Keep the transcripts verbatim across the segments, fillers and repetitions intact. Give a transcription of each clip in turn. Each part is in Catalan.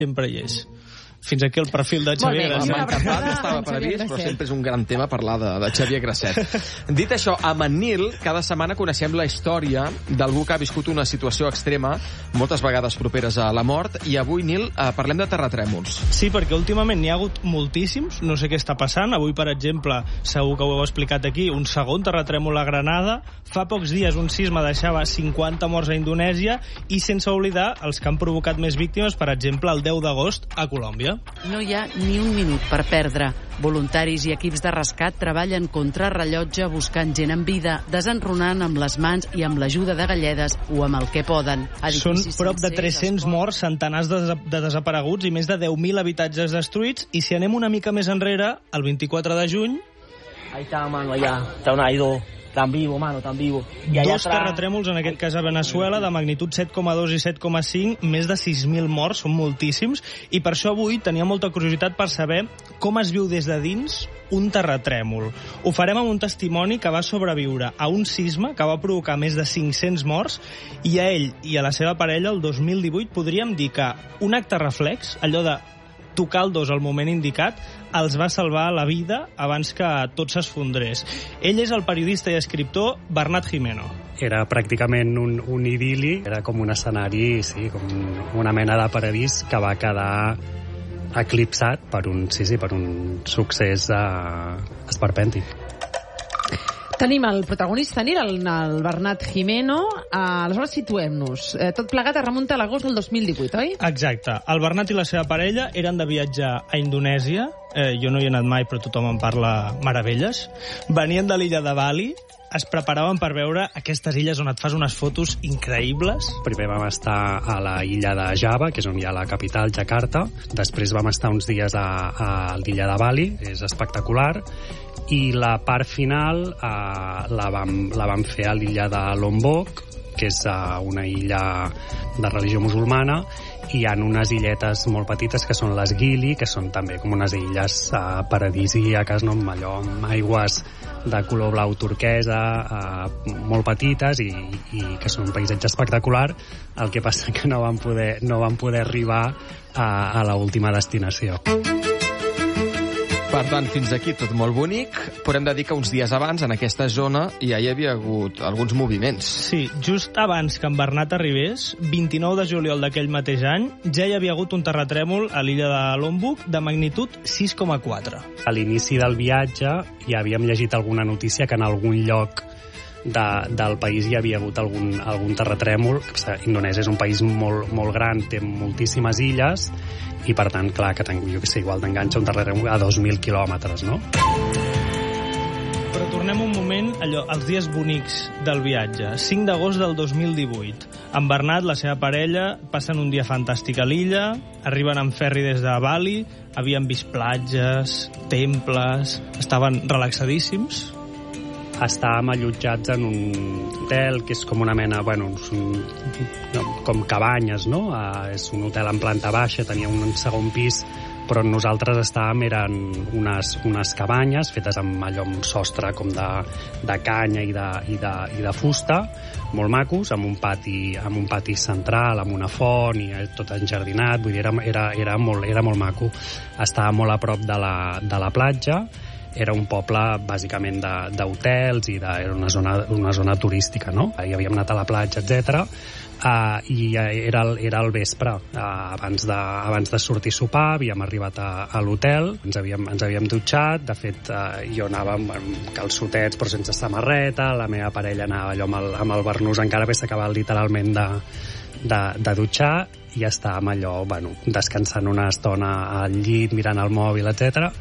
sempre hi és. Fins aquí el perfil de Xavier Grasset. M'ha encantat, no estava previst, però sempre és un gran tema parlar de, de Xavier Grasset. Dit això, a Manil, cada setmana coneixem la història d'algú que ha viscut una situació extrema, moltes vegades properes a la mort, i avui, Nil, eh, parlem de terratrèmols. Sí, perquè últimament n'hi ha hagut moltíssims, no sé què està passant. Avui, per exemple, segur que ho heu explicat aquí, un segon terratrèmol a Granada. Fa pocs dies un sisme deixava cinquanta morts a Indonèsia i sense oblidar els que han provocat més víctimes, per exemple, el deu d'agost a Colòmbia. No hi ha ni un minut per perdre. Voluntaris i equips de rescat treballen contra rellotge buscant gent en vida, desenrunant amb les mans i amb l'ajuda de galledes o amb el que poden. Són prop de tres-cents morts, centenars de, de desapareguts i més de deu mil habitatges destruïts. I si anem una mica més enrere, el vint-i-quatre de juny... Ahí está, mano, allá. Está un ido tan vivo, mano, tan vivo. I Dos terratrèmols, en aquest cas a Venezuela, de magnitud set coma dos i set coma cinc, més de sis mil morts, són moltíssims, i per això avui tenia molta curiositat per saber com es viu des de dins un terratrèmol. Ho farem amb un testimoni que va sobreviure a un sisme que va provocar més de cinc-cents morts, i a ell i a la seva parella, el dos mil divuit, podríem dir que un acte reflex, allò de tocar el dos al moment indicat, els va salvar la vida abans que tot s'esfondrés. Ell és el periodista i escriptor Bernat Jimeno. Era pràcticament un, un idili, era com un escenari, sí, com una mena de paradís que va quedar eclipsat per un, sí, sí, per un succés uh, esperpèntic. Tenim el protagonista, Nil, el, el Bernat Jimeno. Uh, aleshores, situem-nos. Uh, tot plegat es remunta a l'agost del dos mil divuit, oi? Exacte. El Bernat i la seva parella eren de viatge a Indonèsia. Eh, jo no hi he anat mai, però tothom en parla meravelles. Venien de l'illa de Bali, es preparaven per veure aquestes illes on et fas unes fotos increïbles. Primer vam estar a la illa de Java, que és on hi ha la capital, Jakarta. Després vam estar uns dies a, a l'illa de Bali, és espectacular. I la part final eh, la, vam, la vam fer a l'illa de Lombok, que és uh, una illa de religió musulmana, i hi ha unes illetes molt petites que són les Gili, que són també com unes illes uh, paradisíaques, no? Amb allò, amb aigües de color blau turquesa, uh, molt petites, i, i que són un paisatge espectacular. El que passa que no vam poder, no vam poder arribar a, a l'última destinació. Per tant, fins aquí tot molt bonic. Podem dir que uns dies abans, en aquesta zona, ja hi havia hagut alguns moviments. Sí, just abans que en Bernat arribés, vint-i-nou de juliol d'aquell mateix any, ja hi havia hagut un terratrèmol a l'illa de Lombok de magnitud sis coma quatre. A l'inici del viatge ja havíem llegit alguna notícia que en algun lloc de, del país hi havia hagut algun, algun terratrèmol. Indonèsia és un país molt, molt gran, té moltíssimes illes, i per tant, clar, que jo que sé, igual t'enganxa un terratrèmol a dos mil quilòmetres, no? Però tornem un moment, allò, als dies bonics del viatge. cinc d'agost del dos mil divuit. En Bernat, la seva parella, passen un dia fantàstic a l'illa, arriben en ferri des de Bali, havien vist platges, temples, estaven relaxadíssims. Estàvem allotjats en un hotel que és com una mena, bueno, un, no, com cabanyes, no? Uh, és un hotel en planta baixa, tenia un segon pis, però nosaltres estàvem, eren unes, unes cabanyes fetes amb allò, amb un sostre com de, de canya i de, i, de, i de fusta, molt macos, amb un pati, amb un pati central, amb una font i tot enjardinat, vull dir, era, era, era, molt, era molt maco. Estava molt a prop de la, de la platja. Era un poble bàsicament d'hotels i de, era una zona, una zona turística, no? Hi havíem anat a la platja, etcètera. Uh, I era, era el vespre, uh, abans, de, abans de sortir a sopar, havíem arribat a, a l'hotel, ens havíem, ens havíem dutxat, de fet uh, jo anava amb, amb calçotets però sense samarreta, la meva parella anava allò amb el, amb el barnús encara que s'acabava literalment de, de, de dutxar, i estàvem allò, bueno, descansant una estona al llit, mirant el mòbil, etcètera.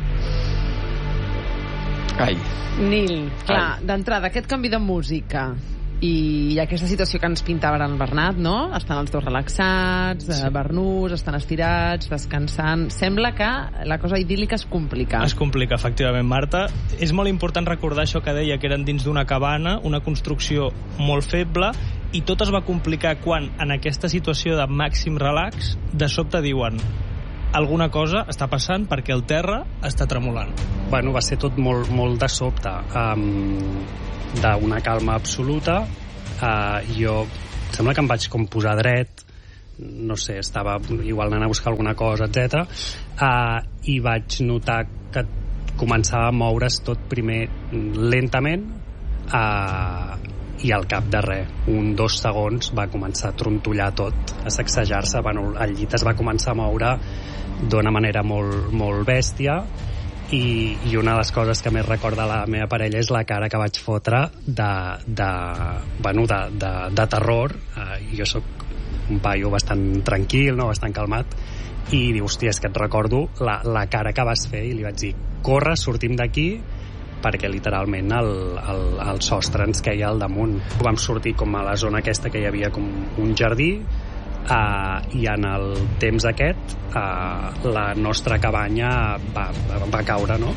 Ai. Nil, clar, d'entrada, aquest canvi de música i aquesta situació que ens pintava ara el Bernat, no? Estan els dos relaxats, sí. Barnús, estan estirats, descansant. Sembla que la cosa idíl·lica es complica. Es complica, efectivament, Marta. És molt important recordar això que deia, que eren dins d'una cabana, una construcció molt feble, i tot es va complicar quan, en aquesta situació de màxim relax, de sobte diuen: alguna cosa està passant perquè el terra està tremolant. Bueno, va ser tot molt, molt de sobte, um, d'una calma absoluta. Uh, jo sembla que em vaig com posar dret no sé, estava igual anant a buscar alguna cosa, etcètera. Uh, I vaig notar que començava a moure's tot primer lentament uh, i al cap de res, un dos segons va començar a trontollar tot, a sacsejar-se. Bueno, el llit es va començar a moure d'una manera molt, molt bèstia. I, i una de les coses que més recorda la meva parella és la cara que vaig fotre de, de, bueno, de, de, de terror. Uh, jo sóc un paio bastant tranquil, no? Bastant calmat, i diu, hòstia, és que et recordo la, la cara que vas fer, i li vaig dir, corre, sortim d'aquí, perquè literalment el, el, el sostre ens queia al damunt. Vam sortir com a la zona aquesta que hi havia com un jardí, Uh, i en el temps aquest uh, la nostra cabanya va, va caure, no?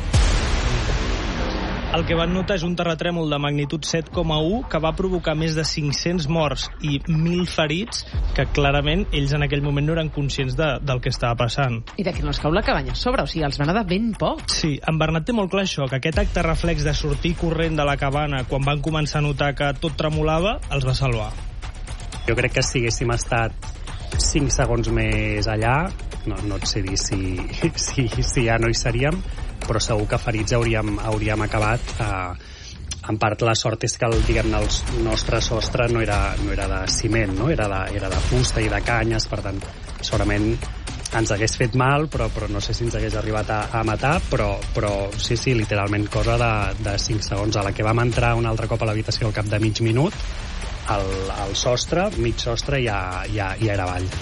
El que van notar és un terratrèmol de magnitud set coma u que va provocar més de cinc-cents morts i mil ferits, que clarament ells en aquell moment no eren conscients de, del que estava passant. I de que no es cau la cabanya a sobre, o sigui, els van anar ben poc. Sí, en Bernat té molt clar això, que aquest acte reflex de sortir corrent de la cabana quan van començar a notar que tot tremolava, els va salvar. Jo crec que si haguéssim estat cinc segons més allà, no, no et sé dir si, si, si ja no hi seríem, però segur que ferits hauríem, hauríem acabat. Eh, en part la sort és que el, diguem, el nostre sostre no era, no era de ciment, no? Era, de, era de fusta i de canyes, per tant, segurament ens hagués fet mal, però, però no sé si ens hagués arribat a, a matar, però, però sí, sí, literalment cosa de, de cinc segons. A la que vam entrar un altre cop a l'habitació al cap de mig minut, el, el sostre, mig sostre, ja, ja, ja era avall.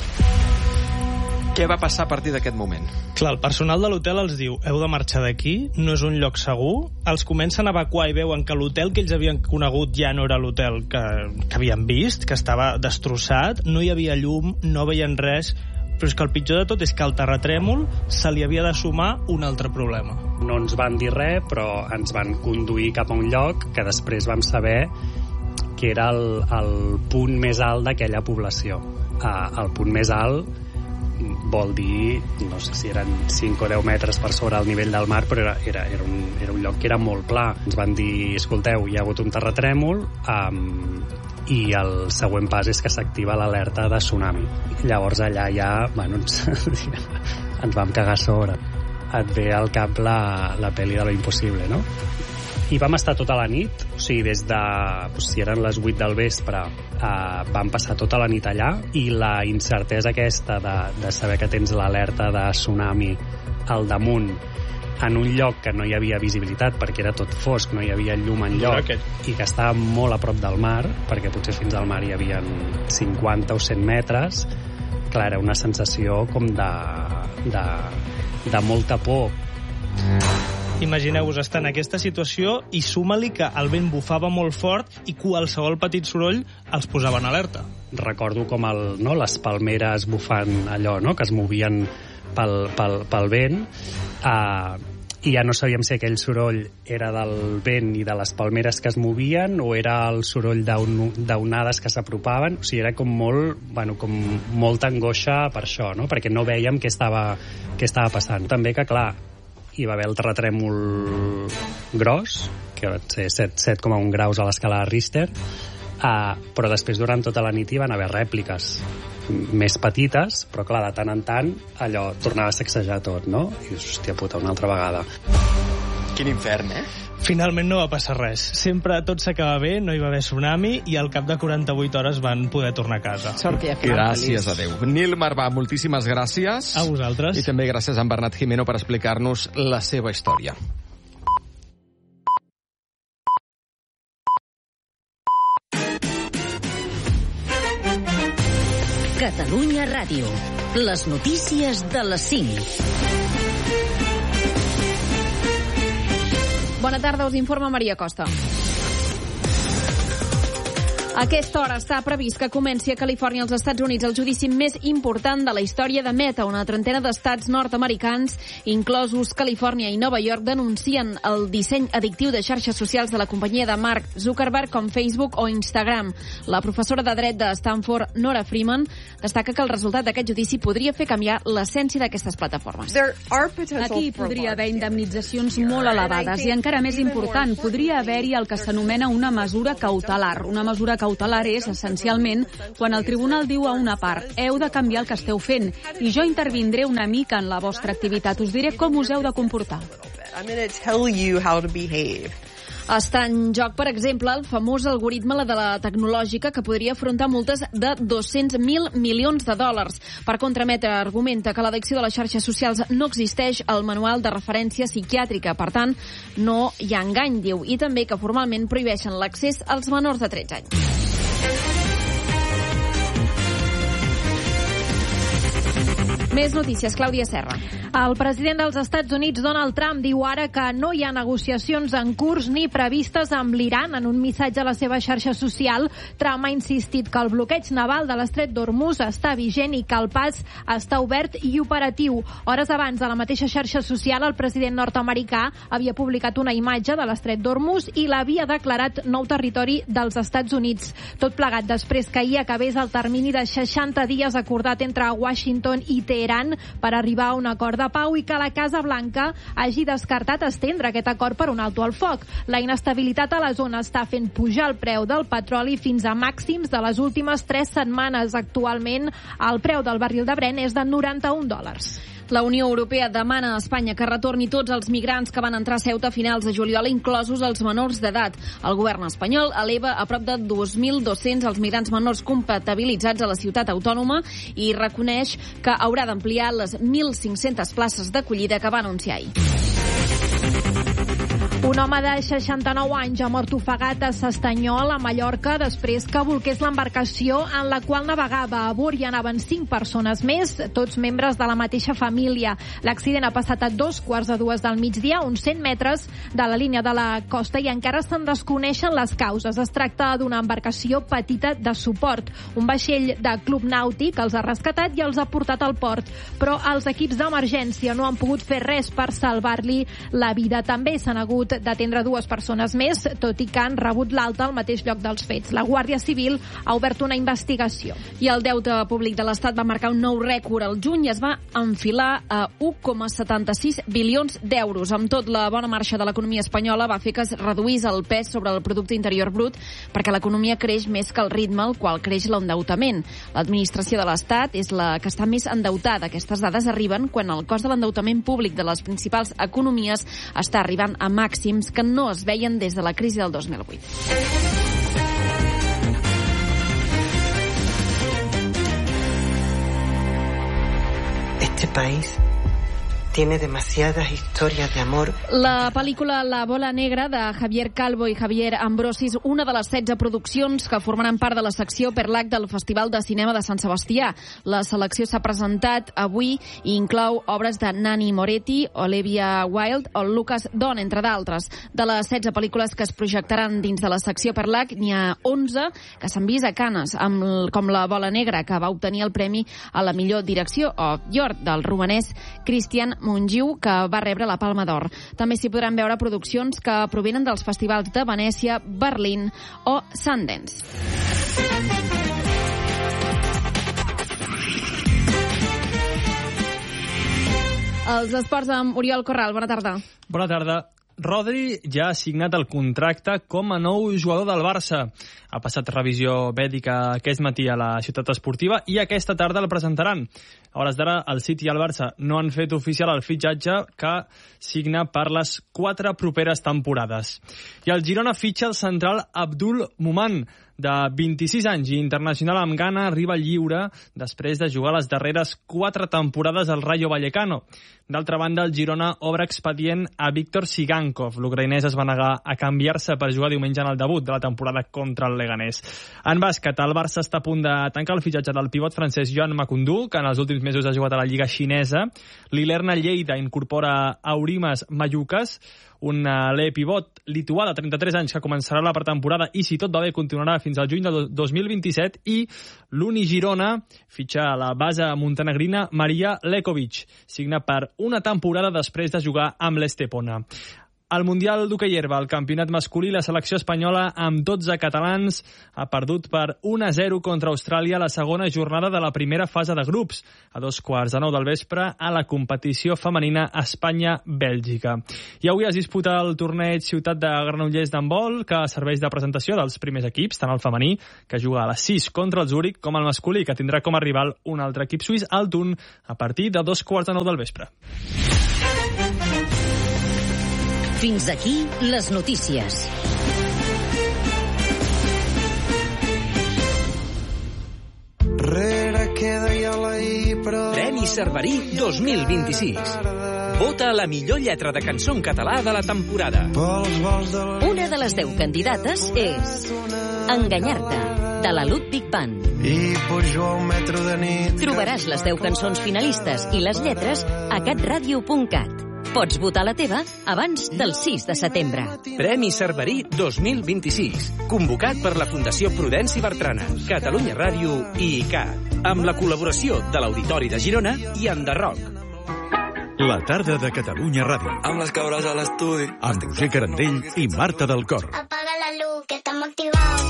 Què va passar a partir d'aquest moment? Clar, el personal de l'hotel els diu, heu de marxar d'aquí, no és un lloc segur. Els comencen a evacuar i veuen que l'hotel que ells havien conegut ja no era l'hotel que, que havien vist, que estava destrossat, no hi havia llum, no veien res, però és que el pitjor de tot és que al terratrèmol se li havia de sumar un altre problema. No ens van dir res, però ens van conduir cap a un lloc que després vam saber que era el, el punt més alt d'aquella població. Uh, el punt més alt vol dir, no sé si eren cinc o deu metres per sobre el nivell del mar, però era, era, era, un, era un lloc que era molt pla. Ens van dir, escolteu, hi ha hagut un terratrèmol um, i el següent pas és que s'activa l'alerta de tsunami. Llavors allà ja, bueno, ens, ens vam cagar a sobre. Et ve al cap la, la pel·li de lo impossible, no? I vam estar tota la nit, o sigui, des de, doncs, si eren les vuit del vespre, eh, vam passar tota la nit allà, i la incertesa aquesta de, de saber que tens l'alerta de tsunami al damunt, en un lloc que no hi havia visibilitat, perquè era tot fosc, no hi havia llum enlloc, i que estava molt a prop del mar, perquè potser fins al mar hi havia cinquanta o cent metres, clar, era una sensació com de, de, de molta por. Imagineu-vos estar en aquesta situació i suma-li que el vent bufava molt fort i qualsevol petit soroll els posava en alerta. Recordo com el, no, les palmeres bufant allò, no, que es movien pel, pel, pel vent, uh, i ja no sabíem si aquell soroll era del vent i de les palmeres que es movien o era el soroll d'onades que s'apropaven. O sigui, era com molt, bueno, com molta angoixa per això, no? Perquè no vèiem què estava, què estava passant. També que, clar, hi va haver el terratrèmol gros, que va ser set coma un graus a l'escala de Richter, uh, però després durant tota la nit hi van haver rèpliques més petites, però clar, de tant en tant allò tornava a sacsejar tot, no? I hòstia puta, una altra vegada. Quin infern, eh? Finalment no va passar res. Sempre tot s'acaba bé, no hi va haver tsunami i al cap de quaranta-vuit hores van poder tornar a casa. Sort que ja gràcies a Déu. Nil Marvà, moltíssimes gràcies. A vosaltres. I també gràcies a en Bernat Jimeno per explicar-nos la seva història. Catalunya Ràdio. Les notícies de les cinc. Bona tarda, us informa Maria Costa. A aquesta hora està previst que comenci a Califòrnia, als Estats Units, el judici més important de la història de Meta. Una trentena d'estats nord-americans, inclosos Califòrnia i Nova York, denuncien el disseny addictiu de xarxes socials de la companyia de Mark Zuckerberg com Facebook o Instagram. La professora de dret de Stanford, Nora Freeman, destaca que el resultat d'aquest judici podria fer canviar l'essència d'aquestes plataformes. Aquí podria haver indemnitzacions molt elevades i, encara més important, podria haver-hi el que s'anomena una mesura cautelar, una mesura cautelar és, essencialment, quan el tribunal diu a una part heu de canviar el que esteu fent i jo intervindré una mica en la vostra activitat. Us diré com us heu de comportar. I'm going to tell you how to behave. Està en joc, per exemple, el famós algoritme de la tecnològica que podria afrontar multes de dos-cents mil milions de dòlars. Per contra, Meta argumenta que l'addicció de les xarxes socials no existeix al manual de referència psiquiàtrica. Per tant, no hi ha engany, diu, i també que formalment prohibeixen l'accés als menors de tretze anys. Més notícies, Clàudia Serra. El president dels Estats Units, Donald Trump, diu ara que no hi ha negociacions en curs ni previstes amb l'Iran. En un missatge a la seva xarxa social, Trump ha insistit que el bloqueig naval de l'estret d'Hormuz està vigent i que el pas està obert i operatiu. Hores abans, a la mateixa xarxa social, el president nord-americà havia publicat una imatge de l'estret d'Hormuz i l'havia declarat nou territori dels Estats Units. Tot plegat després que ahir acabés el termini de seixanta dies acordat entre Washington i Teheran per arribar a un acord de pau i que la Casa Blanca hagi descartat estendre aquest acord per un alto al foc. La inestabilitat a la zona està fent pujar el preu del petroli fins a màxims de les últimes tres setmanes. Actualment, el preu del barril de Brent és de noranta-un dòlars. La Unió Europea demana a Espanya que retorni tots els migrants que van entrar a Ceuta a finals de juliol, inclosos els menors d'edat. El govern espanyol eleva a prop de dos mil dos-cents els migrants menors compatibilitzats a la ciutat autònoma i reconeix que haurà d'ampliar les mil cinc-centes places d'acollida que va anunciar ahir. Un home de seixanta-nou anys ha mort ofegat a S'Estanyol, a Mallorca, després que bolqués l'embarcació en la qual navegava. A bord hi anaven cinc persones més, tots membres de la mateixa família. L'accident ha passat a dos quarts de dues del migdia, uns cent metres de la línia de la costa, i encara se'n desconeixen les causes. Es tracta d'una embarcació petita de suport. Un vaixell de club nàutic els ha rescatat i els ha portat al port. Però els equips d'emergència no han pogut fer res per salvar-li la vida. També s'han hagut d'atendre dues persones més, tot i que han rebut l'alta al mateix lloc dels fets. La Guàrdia Civil ha obert una investigació. I el deute públic de l'Estat va marcar un nou rècord. El juny es va enfilar a un coma setanta-sis bilions d'euros. Amb tot, la bona marxa de l'economia espanyola va fer que es reduís el pes sobre el producte interior brut perquè l'economia creix més que el ritme al qual creix l'endeutament. L'administració de l'Estat és la que està més endeutada. Aquestes dades arriben quan el cost de l'endeutament públic de les principals economies està arribant a màxims que no es veien des de la crisi del dos mil vuit. Este país tiene demasiadas historias de amor. La pel·lícula La bola negra de Javier Calvo i Javier Ambrosi és una de les setze produccions que formaran part de la secció Perlac del Festival de Cinema de Sant Sebastià. La selecció s'ha presentat avui i inclou obres de Nanni Moretti, Olivia Wilde o Lucas Don, entre d'altres. De les setze pel·lícules que es projectaran dins de la secció Perlac, n'hi ha onze que s'han vist a Canes, amb, com La bola negra, que va obtenir el premi a la millor direcció, o York, del romanès Christian Mungiu, que va rebre la Palma d'Or. També s'hi podran veure produccions que provenen dels festivals de Venècia, Berlín o Sundance. Els esports amb Oriol Corral. Bona tarda. Bona tarda. Rodri ja ha signat el contracte com a nou jugador del Barça. Ha passat revisió mèdica aquest matí a la ciutat esportiva i aquesta tarda el presentaran. A hores d'ara, el City i el Barça no han fet oficial el fitxatge que signa per les quatre properes temporades. I el Girona fitxa el central Abdul Muman, de vint-i-sis anys i internacional amb Ghana, arriba lliure després de jugar les darreres quatre temporades al Rayo Vallecano. D'altra banda, el Girona obre expedient a Víctor Sigankov. L'ucraïnès es va negar a canviar-se per jugar diumenge en el debut de la temporada contra el Leganés. En bàsquet, el Barça està a punt de tancar el fitxatge del pivot francès Joan Macundú, que en els últims mesos ha jugat a la Lliga xinesa. L'Ilerna Lleida incorpora Aurimas Mayukas, un alè pivot lituà de trenta-tres anys que començarà la pretemporada i, si tot va bé, continuarà fins al juny del dos mil vint-i-set. I l'Uni Girona fitxa a la base montenegrina Maria Lekovic. Signa per una temporada després de jugar amb l'Estepona. Al Mundial d'hoquei herba, el campionat masculí, la selecció espanyola amb dotze catalans ha perdut per un a zero contra Austràlia a la segona jornada de la primera fase de grups, a dos quarts de nou del vespre a la competició femenina Espanya-Bèlgica. I avui es disputa el torneig Ciutat de Granollers d'handbol, que serveix de presentació dels primers equips, tant el femení, que juga a les sis contra el Zúrich, com el masculí, que tindrà com a rival un altre equip suís, el Thun, a partir de dos quarts de nou del vespre. Fins aquí les notícies. Premi Cerverí dos mil vint-i-sis. Vota la millor lletra de cançó en català de la temporada. Una de les deu candidates és Enganyar-te, de la Ludwig Band. Trobaràs les deu cançons finalistes i les lletres a catradio punt cat. Pots votar la teva abans del sis de setembre. Premi Cerverí dos mil vint-i-sis, convocat per la Fundació Prudenci Bertrana, Catalunya Ràdio i I C A T, amb la col·laboració de l'Auditori de Girona i Enderroc. La tarda de Catalunya Ràdio. Amb les cabres a l'estudi. Amb Roger Carandell i Marta del Cor. Apaga la llum, que estem activats.